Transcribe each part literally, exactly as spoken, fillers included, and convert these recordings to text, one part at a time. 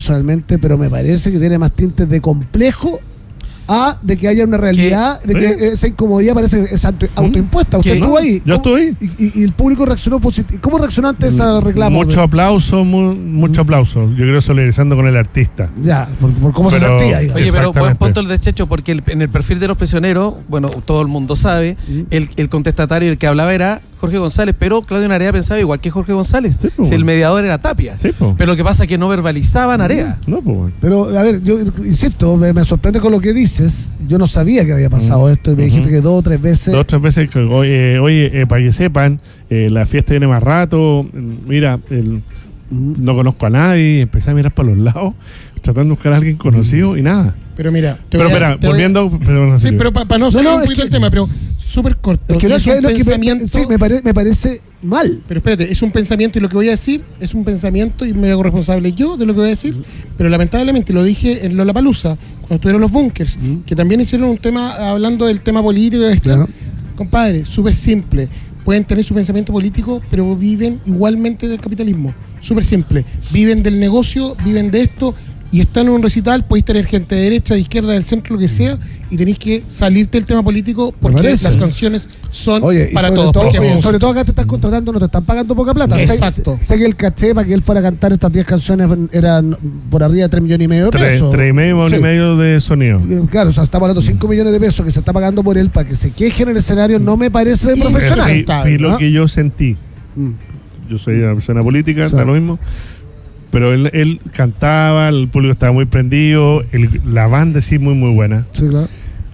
personalmente, pero me parece que tiene más tintes de complejo a de que haya una realidad, de que ¿sí? esa incomodidad parece que es auto, autoimpuesta. Usted estuvo ahí. Yo estuve ahí. Y, y el público reaccionó positivo. ¿Cómo reaccionó ante ese reclamo? Mucho aplauso, mu, mucho aplauso. Yo creo solidarizando con el artista. Ya, por, por cómo pero, se sentía. Digamos. Oye, pero buen punto el deschecho, porque el, en el perfil de los prisioneros, bueno, todo el mundo sabe, ¿Mm? el, el contestatario, el que hablaba era Jorge González, pero Claudio Narea pensaba igual que Jorge González. Sí, pues, si el mediador era Tapia. Sí, pues. Pero lo que pasa es que no verbalizaba Narea. No, no, pues, bueno. Pero, a ver, yo insisto, me, me sorprende con lo que dices. Yo no sabía que había pasado mm. esto y me uh-huh. dijiste que dos o tres veces. Dos o tres veces, oye, oye eh, para que sepan, eh, la fiesta viene más rato. Mira, el, mm. no conozco a nadie. Empecé a mirar para los lados, tratando de buscar a alguien conocido mm. y nada. Pero mira, te pero voy a, espera, te volviendo. Voy a, pero no sí, pero para pa no salir no, no, un poquito el tema, pero súper corto. Es que, es que, un que, pensamiento. Que me, sí, me, pare, me parece mal. Pero espérate, es un pensamiento y lo que voy a decir es un pensamiento y me hago responsable yo de lo que voy a decir. Mm. Pero lamentablemente lo dije en Lollapalooza, cuando estuvieron los bunkers, mm. que también hicieron un tema hablando del tema político. De claro. Compadre, súper simple. Pueden tener su pensamiento político, pero viven igualmente del capitalismo. Súper simple. Viven del negocio, viven de esto. Y están en un recital, podéis tener gente de derecha, de izquierda, del centro, lo que sea, y tenéis que salirte del tema político porque las canciones son oye, para todos. Todo, oye, sobre todo acá te están contratando, no te están pagando poca plata. Exacto. Sé, sé que el caché para que él fuera a cantar estas diez canciones eran por arriba de tres millones y medio de pesos. Tres y medio, sí. y medio de sonido. Claro, o sea, estamos hablando de cinco millones de pesos que se está pagando por él para que se queje en el escenario, no me parece de profesional. Fue lo que yo sentí. Mm. Yo soy una persona política, sí. Está lo mismo. Pero él, él cantaba, el público estaba muy prendido, el, la banda sí muy muy buena. Sí, claro.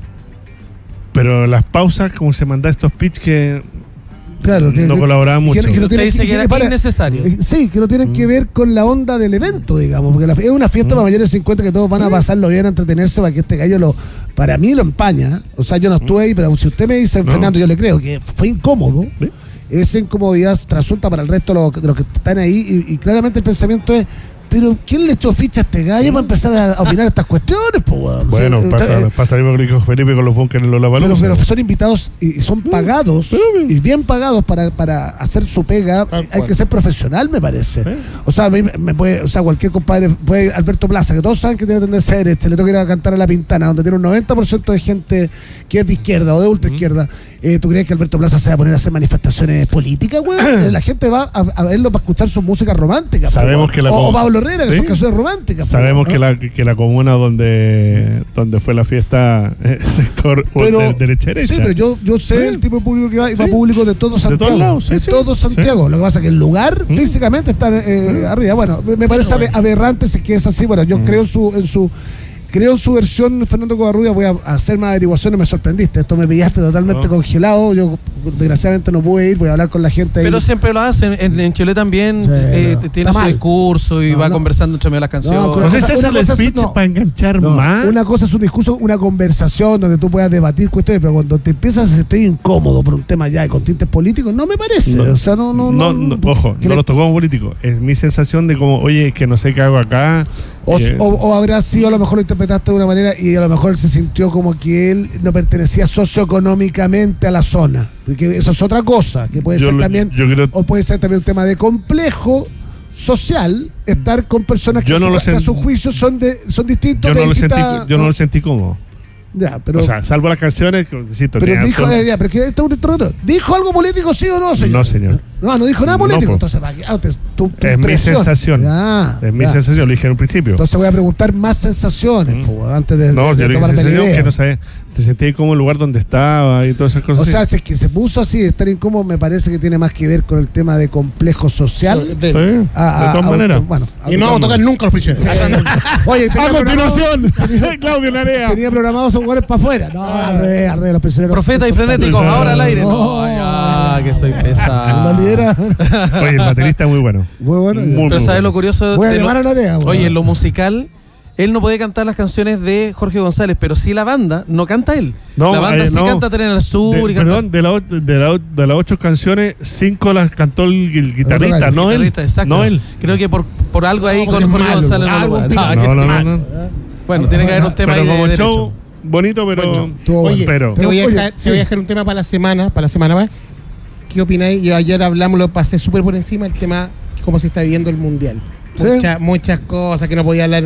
Pero las pausas, como se manda estos pitch que, claro, que no colaboraban mucho. Que, que no tienen, dice que, que era innecesario. Sí, que no tienen mm. que ver con la onda del evento, digamos, porque la, es una fiesta mm. para mayores de cincuenta que todos van a pasarlo bien, a entretenerse para que este gallo lo, para mí lo empaña. O sea, yo no estuve ahí, pero si usted me dice, no. Fernando, yo le creo que fue incómodo. ¿Sí? Esa incomodidad trasunta para el resto de los, de los que están ahí y, y claramente el pensamiento es, pero ¿quién le echó ficha a este gallo para empezar a, a opinar estas cuestiones? Po, bueno, bueno sí, pasa, eh, pasa lo mismo que dijo Felipe con los bunkers en Lollapalooza. Pero, pero son invitados y son pagados pero, pero, y bien pagados para, para hacer su pega. Hay cual. que ser profesional, me parece. ¿Eh? O sea, me, me puede, o sea, cualquier compadre, puede Alberto Plaza, que todos saben que tiene tendencia a derecha, le toca ir a cantar a La Pintana, donde tiene un noventa por ciento de gente que es de izquierda o de ultra izquierda. Mm. Eh, ¿Tú crees que Alberto Plaza se va a poner a hacer manifestaciones políticas, güey? La gente va a, a verlo para escuchar su música romántica. Sabemos po, que la o, o Pablo Herrera, que ¿sí? son canciones románticas. Sabemos po, que, ¿no? la, que la comuna donde, donde fue la fiesta, eh, sector pero, de, derecha derecha. Sí, pero yo, yo sé ¿sí? el tipo de público que va, y va ¿sí? público de todo Santiago. De todos lados, sí, de sí, todo Santiago. Sí. Lo que pasa es que el lugar ¿Mm? físicamente está eh, ¿Mm? arriba. Bueno, me parece bueno. aberrante si es que es así. Bueno, yo ¿Mm? creo en su... En su Creo en su versión, Fernando Covarrubias, voy a hacer más averiguaciones, me sorprendiste. Esto me pillaste totalmente oh. congelado. Yo, desgraciadamente, no pude ir, voy a hablar con la gente ahí. Pero siempre lo hacen. En, en Chile también sí, eh, no. tiene Está su mal. discurso y no, va no. conversando entre medio de las canciones. No, no sé si es el speech no, para enganchar no, más. Una cosa es un discurso, una conversación donde tú puedas debatir cuestiones, pero cuando te empiezas a sentir incómodo por un tema ya de con tintes políticos, no me parece. No, o sea, no, no, no. no, no ojo, no le... lo tocó como político. Es mi sensación de como, oye, que no sé qué hago acá. O, o, o habrá sido, a lo mejor lo interpretaste de una manera y a lo mejor él se sintió como que él no pertenecía socioeconómicamente a la zona. Porque eso es otra cosa, que puede yo ser lo, también, creo... o puede ser también un tema de complejo social, estar con personas que, no su, que a su juicio son de son distintos. Yo, de no, distinta, lo sentí, yo no lo sentí cómodo. Ya, pero, o sea, salvo las canciones, insisto, pero dijo, todo... ya, pero que este un interrogador. ¿Dijo algo político, sí o no, señor? No, señor. No, no dijo nada político. No, entonces, ah, tu, tu es mi sensación. Ya, es mi ya. sensación, lo dije en un principio. Entonces voy a preguntar más sensaciones, mm. po, antes de, no, de, de tomarme la idea. Que no sabía, se sentía como el lugar donde estaba y todas esas cosas. O así. sea, si es que se puso así, estar incómodo, me parece que tiene más que ver con el tema de complejo social. Sí, de, sí, a, a, de todas a, maneras. A, bueno, y no vamos a tocar nunca los prisioneros. Oye, a continuación, Claudio Narea. Tenía programados esos lugares para afuera. No, arre, arre, los prisioneros. Profeta y frenéticos, ahora al aire. No, ya, que soy pesado. Oye, el baterista es muy bueno. Muy bueno. Muy, pero ¿sabes lo curioso? Voy a llamar a Narea. Bueno. Oye, en lo musical, él no puede cantar las canciones de Jorge González, pero sí la banda, no canta él. No, la banda eh, sí no. canta Tren al Sur. De, y canta... Perdón, de, la, de, la, de las ocho canciones, cinco las cantó el, el guitarrista, el no guitarrista, él. Exacto. No él. Creo que por, por algo ahí no, con Jorge malo, González no, algo no, no, no, no, no, no. Bueno, tiene que haber un tema pero ahí como de show bonito, pero... Bueno, oye, pero, te, voy a dejar, sí. te voy a dejar un tema para la semana, para la semana más. ¿Qué opináis? Y ayer hablamos, lo pasé súper por encima, el tema cómo se está viviendo el Mundial. Sí. Mucha- muchas cosas que no podía hablar